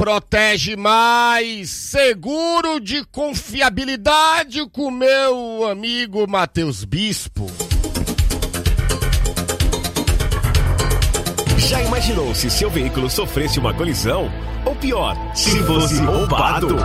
Protege Mais, seguro de confiabilidade com meu amigo Matheus Bispo. Já imaginou se seu veículo sofresse uma colisão? Ou pior, se fosse roubado?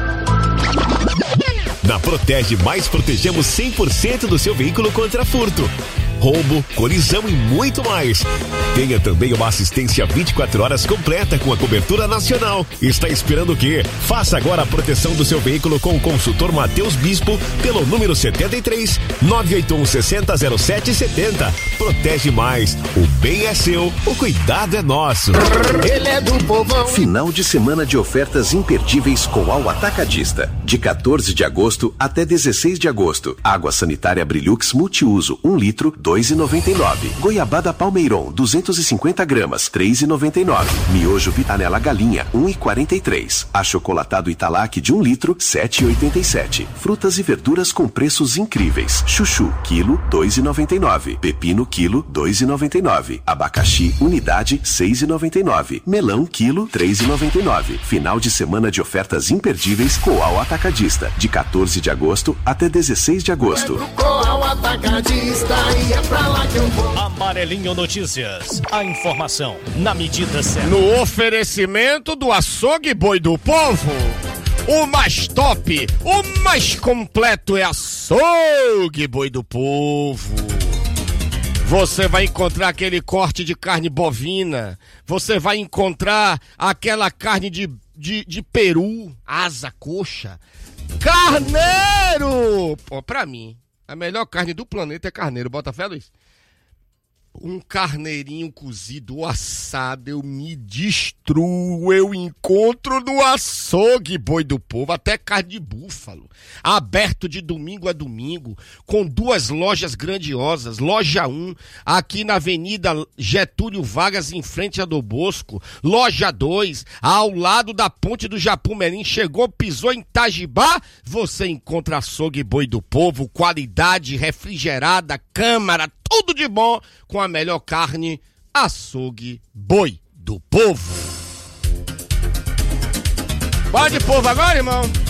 Na Protege Mais protegemos 100% do seu veículo contra furto, roubo, colisão e muito mais. Tenha também uma assistência 24 horas completa com a cobertura nacional. Está esperando o quê? Faça agora a proteção do seu veículo com o consultor Matheus Bispo pelo número 73 981 60 07 70. Protege Mais. O bem é seu, o cuidado é nosso. Ele é do povão. Final de semana de ofertas imperdíveis Coal Atacadista. De 14 de agosto até 16 de agosto. Água sanitária Brilux multiuso 1 litro, 2,99. Goiabada Palmeiron 250 gramas, 3,99. Miojo Vitanella Galinha 1,43. Achocolatado Italac de 1 litro, 7,87. Frutas e verduras com preços incríveis. Chuchu quilo 2,99. Pepino quilo 2,99. Abacaxi unidade 6,99. Melão quilo 3,99. Final de semana de ofertas imperdíveis Coal Atacadista. De 14 de agosto até 16 de agosto. Coal Atacadista e é pra lá que eu vou. Amarelinho Notícias. A informação na medida certa. No oferecimento do Açougue Boi do Povo. O mais top, o mais completo é Açougue Boi do Povo. Você vai encontrar aquele corte de carne bovina. Você vai encontrar aquela carne de peru, asa, coxa. Carneiro! Pô, pra mim, a melhor carne do planeta é carneiro. Bota fé, Luiz? Um carneirinho cozido, assado, eu me destruo, eu encontro no Açougue Boi do Povo, até carne de búfalo, aberto de domingo a domingo, com 2 lojas grandiosas, loja 1, aqui na Avenida Getúlio Vargas, em frente a do Bosco, loja 2, ao lado da Ponte do Japumerim, chegou, pisou em Itajibá, você encontra Açougue Boi do Povo, qualidade, refrigerada, câmara, tudo de bom, com a melhor carne, Açougue Boi do Povo. Pode povo agora, irmão?